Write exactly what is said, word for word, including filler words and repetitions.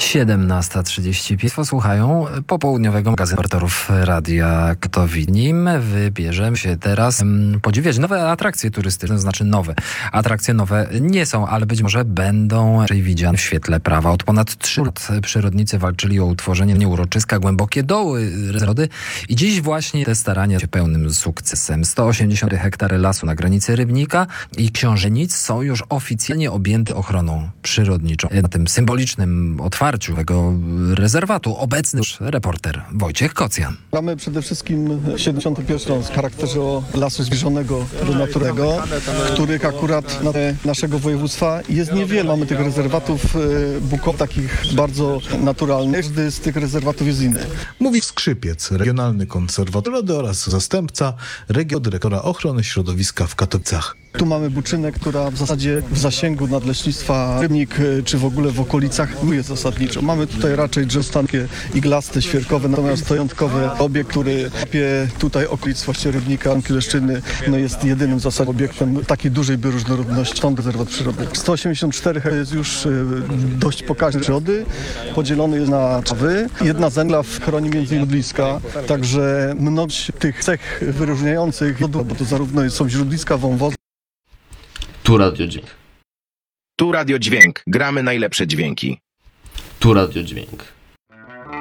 siedemnasta trzydzieści pięć. Słuchają popołudniowego magazynu reporterów Radia Katowice. Nim wybierzemy się teraz um, podziwiać nowe atrakcje turystyczne, to znaczy nowe. Atrakcje nowe nie są, ale być może będą raczej widziane w świetle prawa. Od ponad trzech lat przyrodnicy walczyli o utworzenie nieuroczyska Głębokie Doły Rody i dziś właśnie te starania się pełnym sukcesem. sto osiemdziesiąt hektary lasu na granicy Rybnika i Książenic są już oficjalnie objęte ochroną przyrodniczą. Na tym symbolicznym otwarciu tego rezerwatu obecny już reporter Wojciech Kocjan. Mamy przede wszystkim siedemdziesiąty pierwszy rok w charakterze lasu zbliżonego do naturalnego, których akurat na naszego województwa jest niewiele. Mamy tych rezerwatów bukowych takich bardzo naturalnych. Każdy z tych rezerwatów jest inny. Mówi Skrzypiec, regionalny konserwator przyrody oraz zastępca regionalnego dyrektora ochrony środowiska w Katowicach. Tu mamy buczynę, która w zasadzie w zasięgu nadleśnictwa Rybnik, czy w ogóle w okolicach jest zasadniczo. Mamy tutaj raczej drzewstankie iglaste, świerkowe, natomiast stojątkowy obiekt, który łapie tutaj okolic właśnie Rybnika, Leszczyny, no jest jedynym w zasadzie obiektem takiej dużej bioróżnorodności, stąd rezerwat przyrody. sto osiemdziesiąt cztery jest już dość pokaźny przyrody, podzielony jest na czawy. Jedna zęgla chroni między innymi modliska, także mnogość tych cech wyróżniających, bo to zarówno są źródliska, wąwozy. Tu radiodźwięk. Tu radiodźwięk. Gramy najlepsze dźwięki. Tu radiodźwięk.